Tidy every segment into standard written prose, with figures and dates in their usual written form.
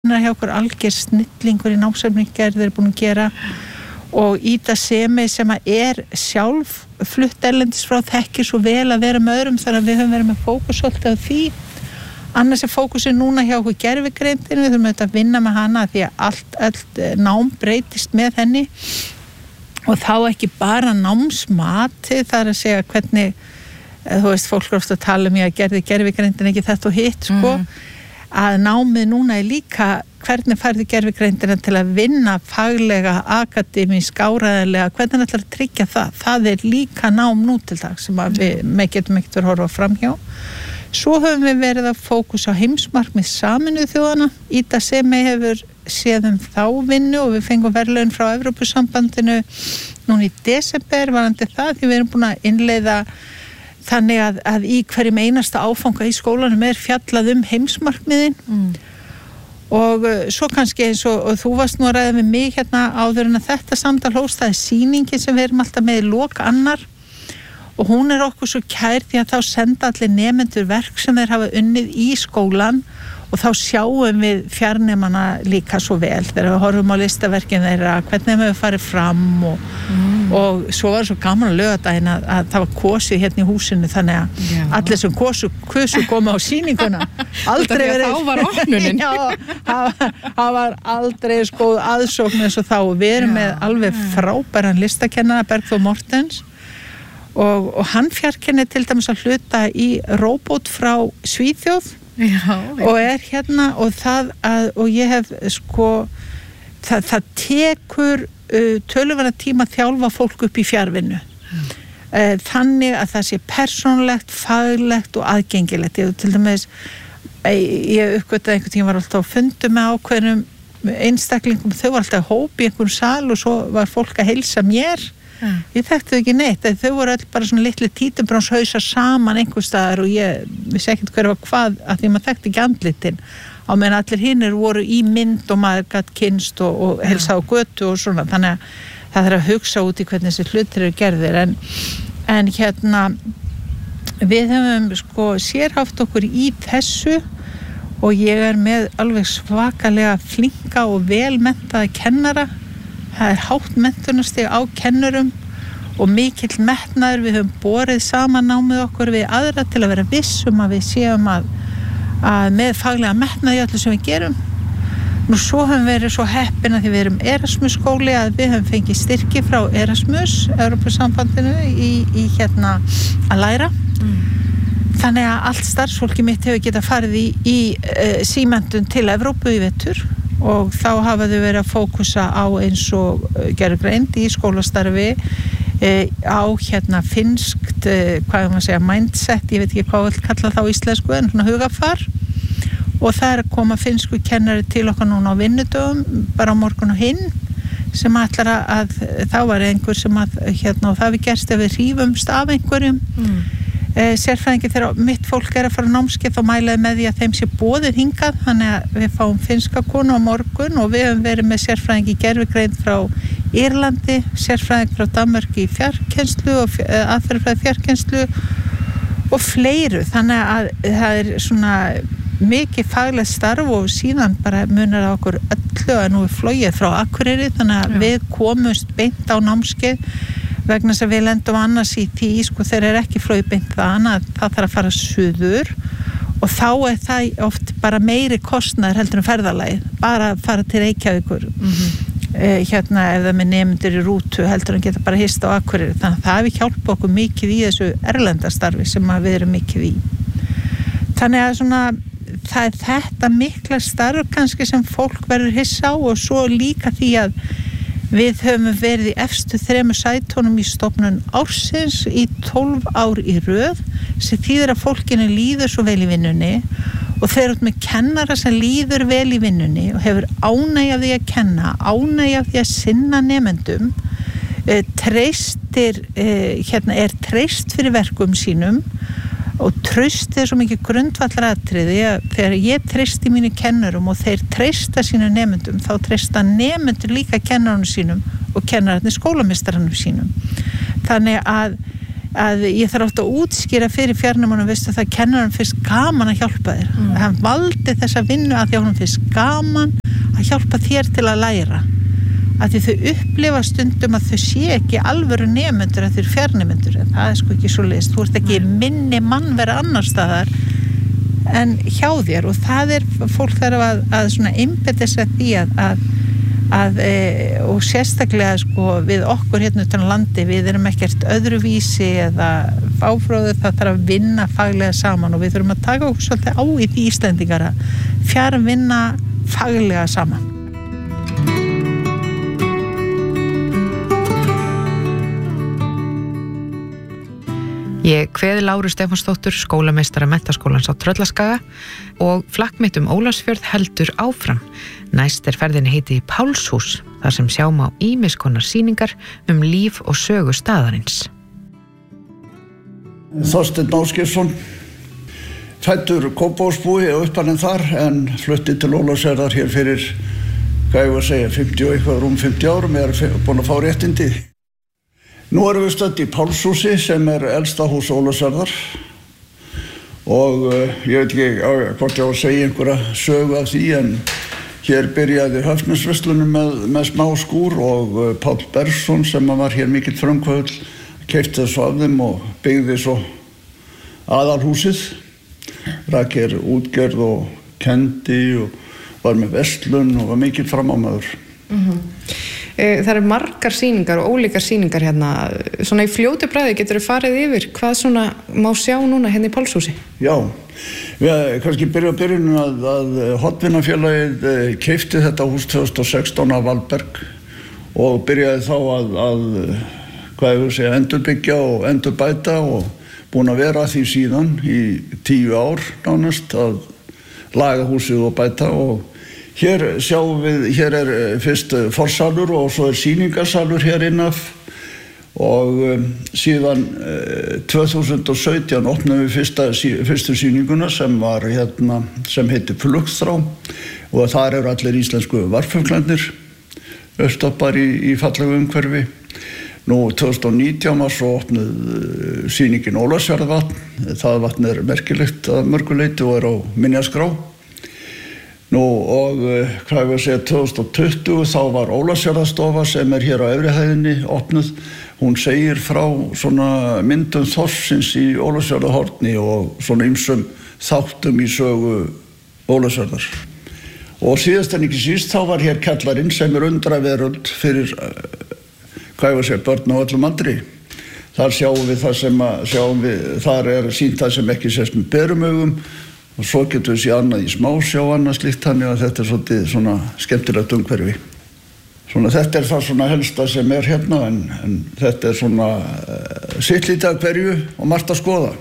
hjá okkur algjör snillingur í námsefnisgerð þeir eru búin að gera og Ida Semi sem sjálf flutt erlendis frá þekkir svo vel að vera með öðrum þannig að við höfum verið með fókus svolítið á því. Annars fókusin núna hjá okkur gervigreindin, við þurfum auðvitað að vinna með hana því að allt nám breytist með henni og þá ekki bara námsmati, það að segja hvernig, þú veist, fólk er ofta að tala um ég að gervigreindin ekki þetta og hitt, sko, að námið núna líka hvernig færðu gervigreindina til að vinna faglega, akademísk, áræðanlega, hvernig ætlar að tryggja það? Það líka nám nú til dag sem að við getum ekkert verið að horfa framhjá. Svo höfum við verið að fókus á heimsmarkmið Sameinuðu þjóðanna. Ida Semi hefur séð þá vinnu og við fengum verðlaun frá Evrópusambandinu núna í desember varðandi það því við erum búin að innleiða þannig að í hverjum einasta áfanga í skólanum fjallað heimsmarkmiðin og svo kannski eins og þú varst nú að ræða með mig hérna áður en að þetta samtal hófst, það sýningin sem við erum alltaf með í lok annar og hún okkur svo kær því að þá senda allir nemendur verk sem þeir hafa unnið í skólan og þá sjáum við fjarnemana líka svo vel þegar við horfum á listaverkin þeirra, hvernig við farið fram og svo var svo gaman að laugardaginn að það var kosið hérna í húsinu þannig að allir sem kusu koma á sýninguna aldrei verið þá var opnunin það var aldrei góð aðsókn eins og þá og við erum með alveg frábæran listakennara Bergþór Mortens og hann fjarkenni til dæmis að hluta í róbót frá Svíþjóð og hérna og ég hef sko það tekur töluverðan tíma að þjálfa fólk upp í fjarvinnu þannig að það sé persónulegt, faglegt og aðgengilegt til dæmis ég uppgötaði einhvern tíma var alltaf að funda með ákveðnum einstaklingum þau var alltaf hóp í einhvern sal og svo var fólk að heilsa mér ég þekkti þau ekki neitt, þau voru öll bara svona litli títubrjónshausar saman einhvers staðar og ég vissi ekkert hver var hvað að því maður þekkti ekki andlitin á meðan allir hinnir voru í mynd og maður gat kynst og helsa á götu og svona, þannig að það þarf að hugsa út í hvernig þessi hlutir eru gerðir en hérna við höfum sko sérhaft okkur í þessu og ég með alveg svakalega flinka og velmenntaða kennara það hátt menntunarstig á kennurum og mikill metnaður við höfum borið saman námið okkur við aðra til að vera vissum að við séum að með faglega metnað í öllu sem við gerum nú svo höfum við verið svo heppin að því við erum Erasmus skóli að við höfum fengið styrki frá Erasmus Evrópusambandinu í hérna að læra þannig að allt starfsfólki mitt hefur getað farið í símenntun til Evrópu í vetur og þá hafa þau verið að fókusa á eins og gervigreind í skólastarfi á hérna finnskt hvað maður segja mindset, ég veit ekki hvað við kalla það á íslensku en svona hugafar og það að koma finnsku kennari til okkar núna á vinnudögum bara á morgun og hinn sem ætlar að þá var einhver sem að hérna og það við gerst ef við hrífumst af einhverjum sérfræðingi þegar mitt fólk að fara námskeið þá mælaði með því að þeim sé boðið hingað þannig að við fáum finnska konu á morgun og við höfum verið með sérfræðingi gervigreind frá Írlandi sérfræðing frá Danmörk í fjarkennslu og aðferðafræði fjarkennslu og fleiru þannig að það svona mikið faglegt starf og síðan bara munar á okkur öllu að nú flogið frá Akureyri þannig að við komumst beint á námskeið vegna þess að við lendum annars í því sko þeir ekki flogið beint það þarf að fara suður og þá það oft bara meiri kostnaður heldur en ferðalagið bara að fara til Reykjavíkur hérna ef það með nemendur í rútu heldur en geta bara hist á Akureyri þannig að það hefur hjálpað okkur mikið í þessu erlendastarfi sem við erum mikið í þannig að svona það þetta mikla starf kannski sem fólk verður hissa á og svo líka því að við höfum verið í efstu 3 sætunum í stofnun ársins í 12 ár í röð sem þýðir að fólkinu líður svo vel í vinnunni og þeir eru með kennara sem líður vel í vinnunni og hefur ánægja því að kenna, ánægja því að sinna nemendum treystir hérna treyst fyrir verkum sínum og traust svo mikið grundvallaratriði að þegar ég treysti mínu kennurum og þeir treysta sínu nemendum þá treysta nemendur líka kennarunum sínum og kennararnir skólameistaranum sínum þannig að að ég þarf átt að útskýra fyrir fjarnemanum, veistu það, kennaranum finnst gaman að hjálpa þér. Hann valdi þessa vinnu að því að hann finnst gaman að hjálpa þér til að læra. Að því þau upplifa stundum að þau sé ekki alvöru nemendur að þau eru fjarnemendur, en það sko ekki svoleiðis. Þú ert ekki minni mannvera annar staðar en hjá þér, og það fólk þarf að svona einbeita sér því og sérstaklega sko við okkur hérna utan á landi, við erum ekkert öðruvísi eða fáfróður, það þarf að vinna faglega saman og við þurfum að taka okkur svolítið á í því Íslendingar að fjarvinna faglega saman. Ég kveði Láru Stefánsdóttur, skólameistara Menntaskólans á Tröllaskaga, og flakk mitt Ólafsfjörð heldur áfram. Næst ferðinni heiti Pálshús, þar sem sjá má ýmiss konar sýningar líf og sögu staðarins. Þorsteinn Ásgeirsson, fæddur Kópavogsbúi og uppalinn þar, en flutti til Ólafsfjarðar hér fyrir, hvað ég var að segja, 50 og eitthvað, rúm 50 árum, búin að fá réttindi. Nú erum við stödd í Pálshúsi sem elsta hús Ólafsfjarðar og ég veit ekki hvort ég á að segja einhverja sögu af því, en hér byrjaði Höfnisverslunum með smá skúr og Páll Bergsson sem var hér mikill frumkvöðull keypti þessu af þeim og byggði svo aðalhúsið, rak hér útgerð og kendi og var með verslun og var mikill framámaður. Það margar sýningar og ólíkar sýningar hérna. Svona í fljótu bragði geturðu farið yfir hvað svona má sjá núna hérna í Pálshúsi? Já, við kannski byrjum að Hollvinafélagið keypti þetta hús 2016 af Valberg og byrjaði þá að endurbyggja og endurbæta og búin að vera því síðan í 10 ár nánast að laga húsið og bæta. Og hér sjáum við, hér fyrst forsalur og svo sýningarsalur hér innaf og síðan 2017 opnaðum við fyrstu sýninguna sem var hérna, sem heitir Flugþrá, og þar eru allir íslensku varffuglarnir uppstoppar í fallegu umhverfi. Nú 2019 var svo opnuð sýningin Ólafsfjarðarvatn, það vatn merkilegt að mörgu leyti og á minjaskrá. Nú og hvað ég að segja, 2020 þá var Ólafsfjarðarstofa sem hér á efri hæðinni opnuð. Hún segir frá svona myndum þorsksins í Ólafsfjarðarhorni og svona ýmsum þáttum í sögu Ólafsfjarðar. Og síðast en ekki síst þá var hér kjallarinn sem undraveröld fyrir hvað ég að segja, börn á öllum aldri. Þar sjáum við það sem þar sýnt það sem ekki sést með berum augum. Og svo getur við séð annað í smásjá og annað slíkt, þannig að þetta svolítið svona skemmtilegt umhverfi. Svona þetta það svona helsta sem hérna, en þetta svona sitt lítið af hverju og margt að skoða.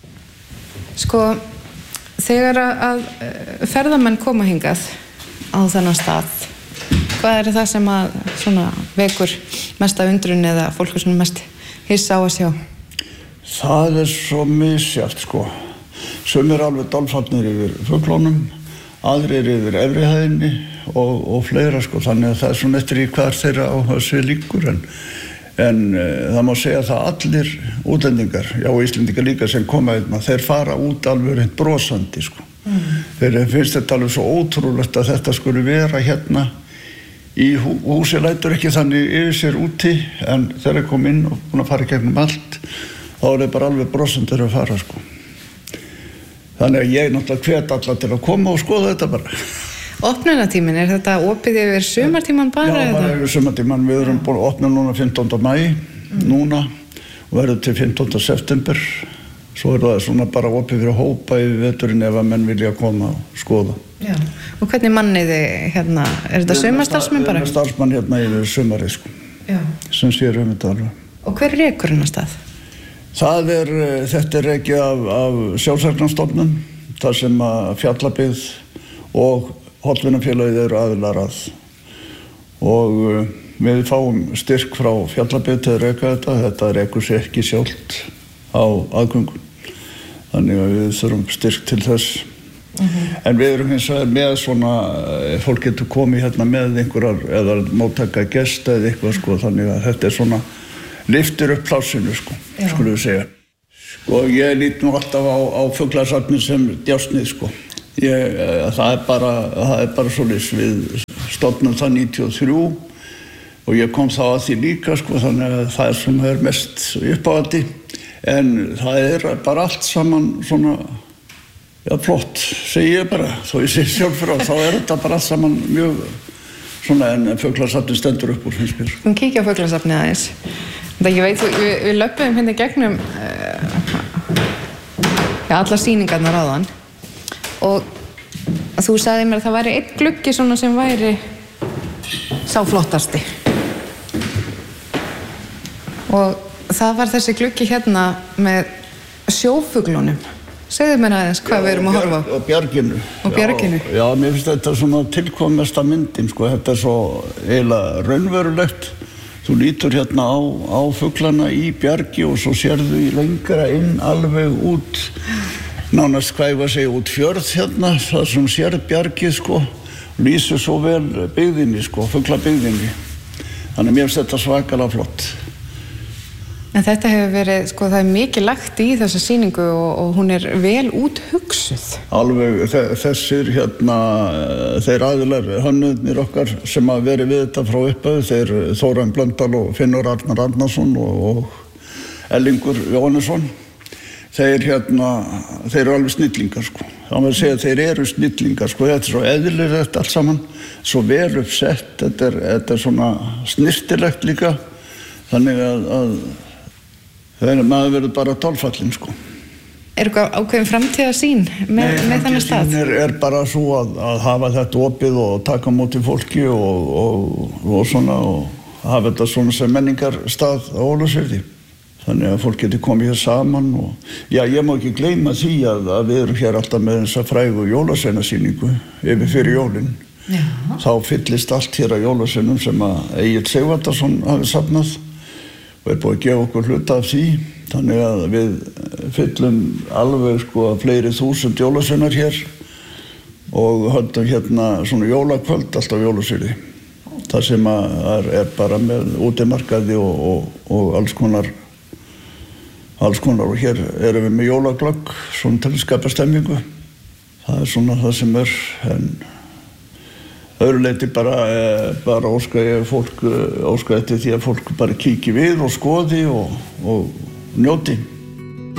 Sko, þegar að ferðamenn koma hingað á þennan stað, hvað það sem að svona vekur mesta undrun eða fólk svona mest hissa á að sjá? Það svo misjafnt, sko. Sumir alveg dolfallnir yfir fuglunum, aðrir yfir efri hæðinni og fleira, sko. Þannig að það svona eftir í hvar þeirra á þessu líkur, en það má segja það allir útlendingar, já Íslendingar líka sem koma hérna, þeir fara út alveg reynd brosandi, sko. Þeir finnst þetta alveg svo ótrúlegt að þetta skuli vera hérna í húsi, lætur ekki þannig yfir sér úti, en þeir kom inn og búin að fara í gegnum allt, þá þeir bara alveg brosandir að fara, sko. Þannig að ég náttúrulega hvet alla til að koma og skoða þetta bara. Opnunartíminn, þetta opið yfir sumartíman bara? Já, bara yfir sumartíman. Við erum búin að opna núna 15. maí, núna, og verður til 15. september. Svo það svona bara opið fyrir hópa yfir veturinn ef að menn vilja koma og skoða. Já, og hvernig manniði hérna, þetta sumarstarfsmenn bara? Við erum starfsmann hérna yfir sumarið, sko. Já. Sem sér þetta alveg. Og hver rekur hérna stað? Þetta ekki af sjálfseignarstofnun, þar sem að Fjallabyggð og Hollvinafélagið eru aðilar að. Og við fáum styrk frá Fjallabyggð til að reka þetta rekur sér ekki sjálft á aðgöngun. Þannig að við þurfum styrk til þess. En við erum hins vegar með svona, fólk getur komið hérna með einhverjar, eða móttaka gesta eða eitthvað, sko, þannig að þetta svona lyftir upp plássinu sko, skulum við segja. Sko ég lít nú alltaf á fuglasafnið sem djásnið sko. Það er bara svoleiðis, við stofnum það 93 og ég kom þá að því líka sko, þannig að það sem mest uppáhaldi, en það bara allt saman svona, flott, segi ég bara, þó ég segi sjálf frá, þá þetta bara allt saman mjög svona, en fuglasafnið stendur upp úr, finnst mér. Kíkja á fuglasafnið aðeins. Ég veit, við löpum hérna gegnum allar sýningarnar áðan og þú sagði mér að það væri einn gluggi svona sem væri sá flottasti og það var þessi gluggi hérna með sjófuglunum. Segðu mér aðeins hvað við erum að horfa á. Og bjarginu. Og bjarginu. Já, mér finnst þetta svona tilkomasta myndin, sko. Þetta er svo eiginlega raunverulegt. Þú lítur hérna á fuglana í bjargi og svo sérðu í lengra inn alveg út, nánast hvað ég var að segja, út fjörð hérna, það sem sér bjargið, sko, lýsir svo vel byggðinni, sko, fuglabyggðinni. Þannig mér finnst þetta svakalega flott. En þetta hefur verið, sko, það er mikið lagt í þessa sýningu og hún er vel úthugsuð. Alveg, þessir hérna, þeir aðilar, hönnuðnir okkar sem að veri við þetta frá upphafi, þeir Þórarinn Blöndal og Finnur Arnar Arnarsson og Ellingur Jóhannesson, þeir eru alveg snillingar, sko. Það maður segja að þeir eru snillingar, sko, þetta er svo eðlilega þetta allt saman, svo vel uppsett, þetta er svona snirtilegt líka, þannig að maður verður bara tólfallinn, sko. Er eitthvað ákveðin framtíðarsýn með þennan stað? Nei, framtíðarsýn er bara svo að hafa þetta opið og taka á móti fólki og svona og hafa þetta svona sem menningarstað á Ólafsfirði. Þannig að fólk geti komið hér saman og ég má ekki gleyma því að við erum hér alltaf með þessa frægu jólasveinasýningu yfir fyrir jólin. Já. Þá fyllist allt hér af jólasveinum sem að Egill Sigvaldason hafi safnað og búið að gefa okkur hluta af því, þannig að við fyllum alveg sko fleiri þúsund jólasveinar hér og höldum hérna svona jólakvöld alltaf á Ólafsfirði. Það sem er bara með útimarkaði og alls konar og hér erum við með jólaglögg, svona til að skapa stemmingu. Það er svona það sem en öðru leyti bara óska eftir því að fólk bara kíki við og skoði og njóti.